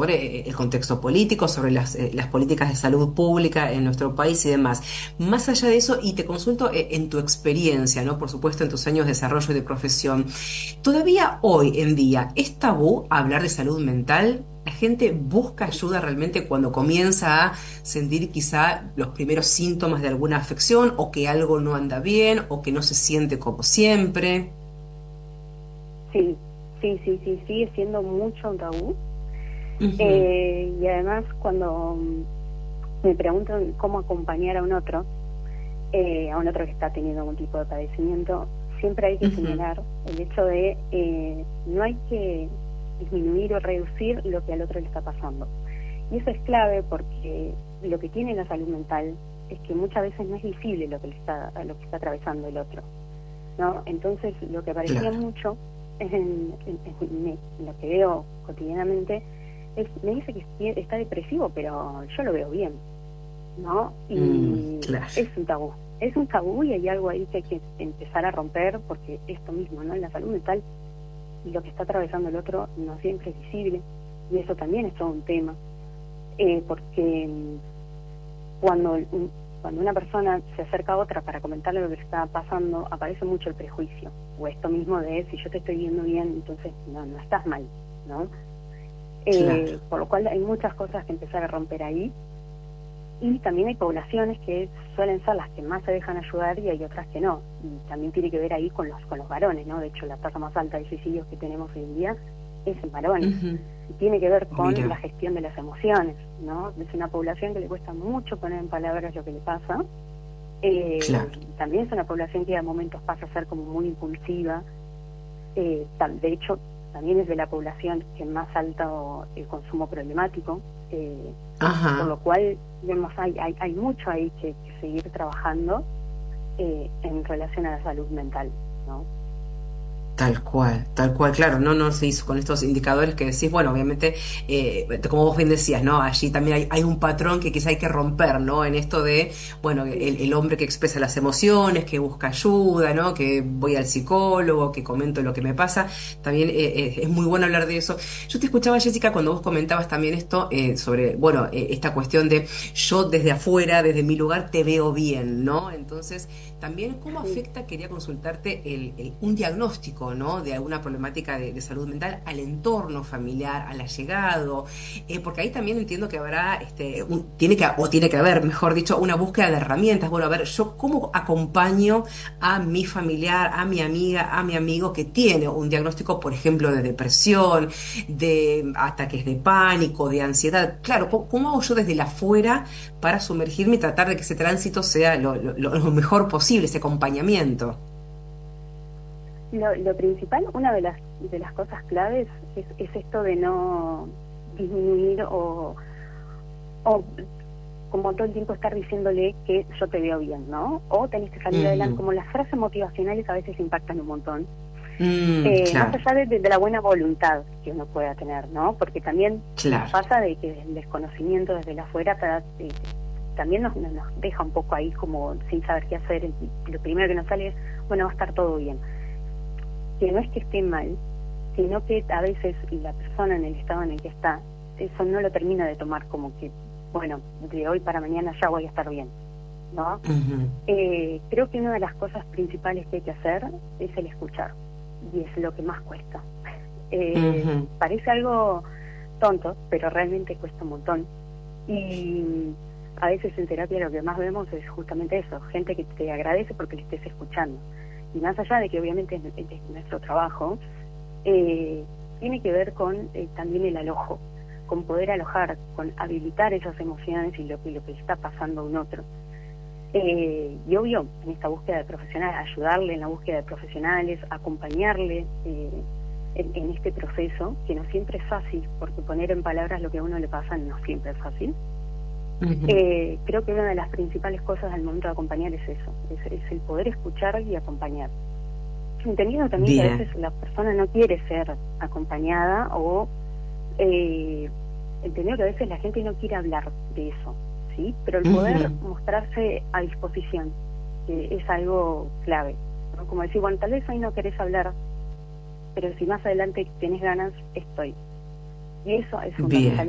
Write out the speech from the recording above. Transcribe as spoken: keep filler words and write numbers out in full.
sobre el contexto político, sobre las, eh, las políticas de salud pública en nuestro país y demás. Más allá de eso, y te consulto eh, en tu experiencia, ¿no? Por supuesto, en tus años de desarrollo y de profesión, ¿todavía hoy en día es tabú hablar de salud mental? ¿La gente busca ayuda realmente cuando comienza a sentir quizá los primeros síntomas de alguna afección o que algo no anda bien o que no se siente como siempre? Sí, sí, sí, sí, sigue siendo mucho un tabú. Ujú, Eh, y además cuando mm, me preguntan cómo acompañar a un otro, eh, a un otro que está teniendo algún tipo de padecimiento, siempre hay que ujú. señalar el hecho de eh, no hay que disminuir o reducir lo que al otro le está pasando. Y eso es clave porque lo que tiene la salud mental es que muchas veces no es visible lo que le está, lo que está atravesando el otro, ¿no? Entonces, lo que aparecía Claro. mucho es en, en- en- en lo que veo cotidianamente es, me dice que estie- está depresivo, pero yo lo veo bien, ¿no? Mm, Y claro. es un tabú, es un tabú y hay algo ahí que hay que empezar a romper porque esto mismo, ¿no? En la salud mental y lo que está atravesando el otro no siempre es visible y eso también es todo un tema, eh, porque mm, cuando un- cuando una persona se acerca a otra para comentarle lo que le está pasando, aparece mucho el prejuicio, o esto mismo de si yo te estoy viendo bien, entonces no, no estás mal, ¿no? Claro. Eh, por lo cual hay muchas cosas que empezar a romper ahí, y también hay poblaciones que suelen ser las que más se dejan ayudar y hay otras que no, y también tiene que ver ahí con los con los varones, ¿no? De hecho, la tasa más alta de suicidios que tenemos hoy en día es en varones, Ujú. y tiene que ver con la Mira, gestión de las emociones, ¿no? Es una población que le cuesta mucho poner en palabras lo que le pasa. Eh, claro. también es una población que a momentos pasa a ser como muy impulsiva. Eh, tal, de hecho, también es de la población que más alto el consumo problemático, eh, por Ajá. lo cual vemos hay, hay, hay mucho ahí que, que seguir trabajando eh, en relación a la salud mental, ¿no? Tal cual, tal cual, claro, no, no se hizo con estos indicadores que decís, bueno, obviamente, eh, como vos bien decías, ¿no? Allí también hay, hay un patrón que quizá hay que romper, ¿no? En esto de, bueno, Sí, el, el hombre que expresa las emociones, que busca ayuda, ¿no? Que voy al psicólogo, que comento lo que me pasa, también eh, eh, es muy bueno hablar de eso. Yo te escuchaba, Jessica, cuando vos comentabas también esto, eh, sobre, bueno, eh, esta cuestión de yo desde afuera, desde mi lugar, te veo bien, ¿no? Entonces, también cómo sí, afecta, quería consultarte, el, el- un diagnóstico, ¿no? De alguna problemática de, de salud mental al entorno familiar, al allegado, eh, porque ahí también entiendo que habrá, este, un- tiene que, o tiene que haber, mejor dicho, una búsqueda de herramientas. Bueno, a ver, yo cómo acompaño a mi familiar, a mi amiga, a mi amigo que tiene un diagnóstico, por ejemplo, de depresión, de ataques de pánico, de ansiedad. Claro, ¿cómo, cómo hago yo desde la afuera para sumergirme y tratar de que ese tránsito sea lo, lo- lo mejor posible, ese acompañamiento? Lo, lo principal, una de las de las cosas claves es, es esto de no disminuir o, o como todo el tiempo estar diciéndole que yo te veo bien, ¿no? O tenés que salir adelante, Ujú. como las frases motivacionales a veces impactan un montón. Mm, Eh, más claro, allá de, de, de la buena voluntad que uno pueda tener, ¿no? Porque también nos claro. pasa de que el desconocimiento desde la afuera ta- eh, también nos, nos deja un poco ahí como sin saber qué hacer. Lo primero que nos sale es, bueno, va a estar todo bien. Que no es que esté mal, sino que a veces la persona en el estado en el que está, eso no lo termina de tomar como que, bueno, de hoy para mañana ya voy a estar bien, ¿no? Ujú, Eh, creo que una de las cosas principales que hay que hacer es el escuchar, y es lo que más cuesta. Eh, ujú. parece algo tonto, pero realmente cuesta un montón. Y a veces en terapia lo que más vemos es justamente eso, gente que te agradece porque le estés escuchando. Y más allá de que obviamente es, es nuestro trabajo, eh, tiene que ver con eh, también el alojo, con poder alojar, con habilitar esas emociones y lo que, lo que le está pasando a un otro. Eh, y obvio, en esta búsqueda de profesionales, ayudarle en la búsqueda de profesionales, acompañarle eh, en, en este proceso, que no siempre es fácil, porque poner en palabras lo que a uno le pasa no siempre es fácil. Ujú. Eh, creo que una de las principales cosas al momento de acompañar es eso, es, es el poder escuchar y acompañar. Entendiendo también que a Bien. veces la persona no quiere ser acompañada o eh, entendiendo que a veces la gente no quiere hablar de eso, ¿sí? Pero el poder Ujú. mostrarse a disposición eh, es algo clave, ¿no? Como decir, bueno, tal vez hoy no querés hablar, pero si más adelante tenés ganas, estoy. Y eso es fundamental. Bien.